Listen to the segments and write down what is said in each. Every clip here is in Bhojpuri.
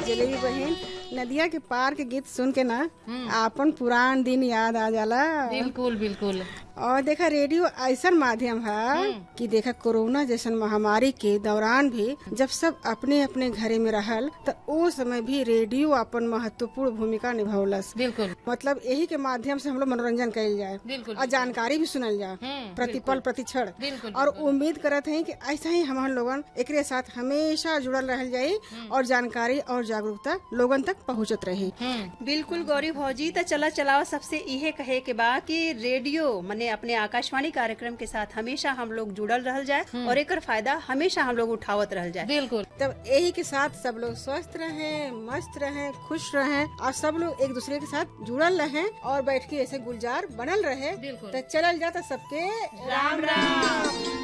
जलेबी बहन, नदिया के पार के गीत सुन के ना आपन पुरान दिन याद आ जाला। बिल्कुल बिल्कुल। और देखा रेडियो ऐसा माध्यम है कि देखा कोरोना जैसन महामारी के दौरान भी जब सब अपने अपने घरे में रहल तो ओ समय भी रेडियो अपन महत्वपूर्ण भूमिका निभावलस। बिल्कुल मतलब यही के माध्यम से हम लोग मनोरंजन कइल जाए बिल्कुल और जानकारी भी सुनल जाए प्रतिपल प्रतिक्षण। बिल्कुल और उम्मीद करत हैं कि ऐसा ही हम लोगन एकरे साथ हमेशा जुड़ल रह जाये और जानकारी और जागरूकता लोगन तक पहुँचत रहे। बिल्कुल गौरी भौजी, तो चला चलाओ सबसे इहे कहे के बा कि रेडियो मने अपने आकाशवाणी कार्यक्रम के साथ हमेशा हम लोग जुड़ल रह जाए और एकर फायदा हमेशा हम लोग उठावत रह जाए। बिल्कुल। तब यही के साथ सब लोग स्वस्थ रहें, मस्त रहें, खुश रहें और सब लोग एक दूसरे के साथ जुड़ल रहें और बैठ के ऐसे गुलजार बनल रहे। बिल्कुल। तो चलल जाता सबके राम राम।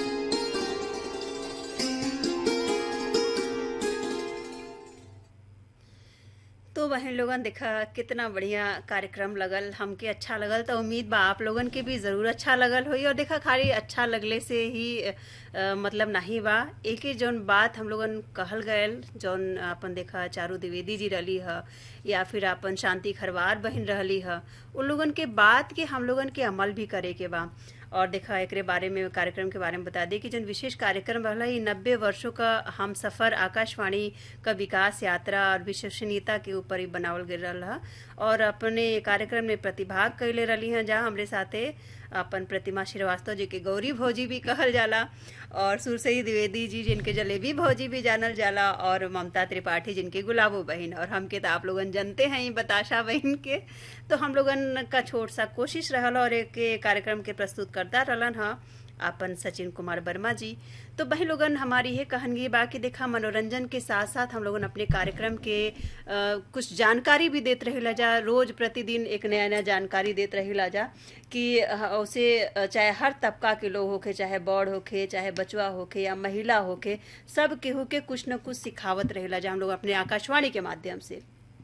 तो बहन लोगन देखा कितना बढ़िया कार्यक्रम लगल, हमके अच्छा लगल, तो उम्मीद बा आप लोगन के भी जरूर अच्छा लगल होई। और देखा खाली अच्छा लगले से ही मतलब नहीं बा, एक ही जौन बात हम लोगन कहल गयल, जौन अपन देखा चारू द्विवेदी जी रहली ह या फिर अपन शांति खरवार बहन रहली ह, उन लोगन के बात के हम लोगन के अमल भी करे के बा। और देखा एकरे बारे में कार्यक्रम के बारे में बता दी कि जन विशेष कार्यक्रम रहला ये 90 वर्षों का हम सफर आकाशवाणी का विकास यात्रा और विश्वसनीयता के ऊपर ही बनावल गए रहा। और अपने कार्यक्रम में प्रतिभाग कैले रही हैं जहाँ हमरे साथे अपन प्रतिमा श्रीवास्तव जी के गौरी भौजी भी कहल जाला और सुरसई द्विवेदी जी जिनके जलेबी भौजी भी जानल जाला और ममता त्रिपाठी जिनके गुलाबो बहन और हमके तो आप लोगन जानते हैं बताशा बहन के। तो हम लोगन का छोट सा कोशिश रहल और एक कार्यक्रम के प्रस्तुत करता रहलन हा अपन सचिन कुमार वर्मा जी। तो बहन लोगन हमारी ये कहनगी बाकी देखा मनोरंजन के साथ साथ हम लोगन अपने कार्यक्रम के कुछ जानकारी भी देते रहेला जा, रोज प्रतिदिन एक नया नया जानकारी देते रहेला जा कि उसे चाहे हर तबका के लोग होके, चाहे बड़ होके, चाहे बचवा होके या महिला होके, सब केहू के कुछ न कुछ सिखावत रहेला जा हम लोग अपने आकाशवाणी के माध्यम से।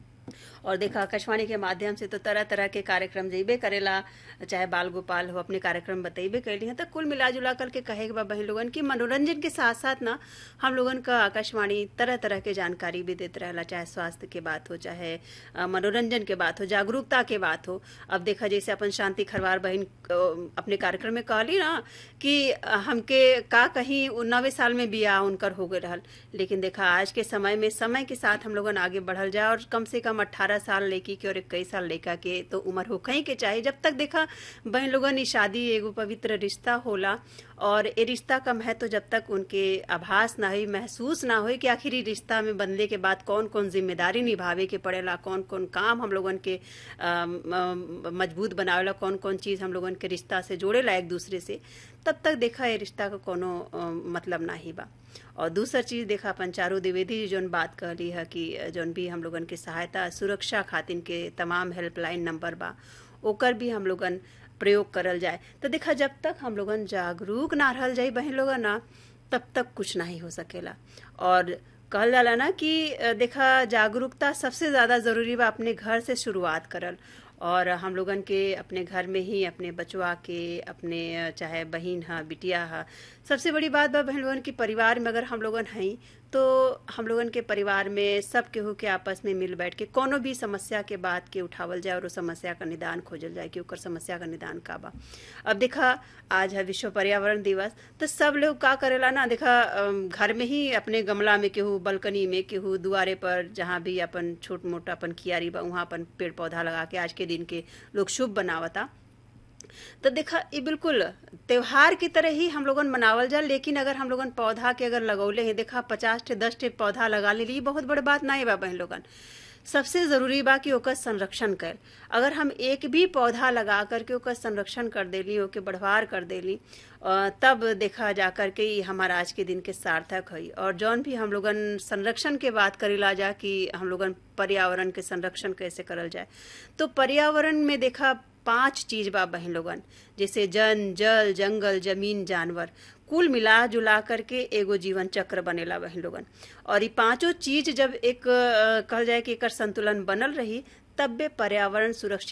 और देखा आकाशवाणी के माध्यम से तो तरह तरह के कार्यक्रम जइबे करेला, चाहे बाल गोपाल हो अपने कार्यक्रम बतेबे कैली हैं। तो कुल मिला जुला करके कहे के बा बहन लोगन की मनोरंजन के साथ साथ ना हम लोगन का आकाशवाणी तरह तरह के जानकारी भी देते रहेला, चाहे स्वास्थ्य के बात हो, चाहे मनोरंजन के बात हो, जागरूकता के बात हो। अब देखा जैसे अपन शांति खरवार बहन अपने कार्यक्रम में कहली ना कि हमके का कहीं 90 साल में बियाह उनकर हो गए रहल, लेकिन देखा आज के समय में समय के साथ हम लोगन आगे बढ़ल जाए और कम से कम 18 साल लड़की के और 21 साल लड़का के तो उम्र हो कहीं के चाहे। जब तक देखा बहन लोगन ई शादी एगो पवित्र रिश्ता होला और ये रिश्ता का महत्व जब तक उनके आभास ना हो, महसूस ना हो कि आखिर रिश्ता में बनने के बाद कौन कौन जिम्मेदारी निभावे के पड़ेला, कौन कौन काम हम लोगन के मजबूत बनावेला, कौन कौन चीज हम लोगन के रिश्ता से जोड़ेला एक दूसरे से, तब तक देखा ये रिश्ता का कोनो मतलब ना ही बा। और दूसरा चीज देखा अपन चारू द्विवेदी जी जोन बात कहली है कि जोन भी हम लोगन के सहायता सुरक्षा खातिन के तमाम हेल्पलाइन नंबर बा ओकर भी हम लोगन प्रयोग करल जाए। तो देखा जब तक हम लोगन जागरूक ना रहल जाए बहन लोगन ना, तब तक कुछ नहीं हो सकेला। और कहल जाला ना कि देखा जागरूकता सबसे ज्यादा जरूरी बा अपने घर से शुरुआत करल। और हम लोगन के अपने घर में ही अपने बचवा के, अपने चाहे बहन हा बिटिया हा, सबसे बड़ी बात बा बहन लोगन की परिवार में अगर हम लोगन हई तो हम लोगन के परिवार में सब केहू के आपस में मिल बैठ के कोनो भी समस्या के बात के उठावल जाए और उस समस्या का निदान खोजल जाए कि ओकर समस्या का निदान का बा। अब देखा आज है विश्व पर्यावरण दिवस, तो सब लोग का करेला ना देखा घर में ही अपने गमला में, केहू बालकनी में, केहू दुआरे पर, जहाँ भी अपन छोट मोट अपन कियारी बा वहाँ अपन पेड़ पौधा लगा के आज के दिन के लोग शुभ बनावता। तो देखा ये बिल्कुल त्योहार की तरह ही हम लोगन मनावल जाए, लेकिन अगर हम लोगन पौधा के अगर लगौले हैं, देखा 50 से 10 पौधा लगा ले, बहुत बड़ी बात नहीं बा बहन लोगन। सबसे जरूरी बा कि ओकर संरक्षण कर। अगर हम एक भी पौधा लगा करके ओकर संरक्षण कर देली, ओके बढ़वार कर देली, तब देखा जा करके हमारा आज के दिन के सार्थक है। और जौन भी हम लोगन संरक्षण के बात करेला जा कि हम लोगन पर्यावरण के संरक्षण कैसे करल जाए, तो पर्यावरण में देखा 5 चीज बा बहन लोगन, जैसे जन, जल, जंगल, जमीन, जानवर, कुल मिला जुला करके एगो जीवन चक्र बनेला बहन लोगन। और ये 5 चीज जब एक कहल जाए कि एकर संतुलन बनल रही, तब बे पर्यावरण सुरक्षित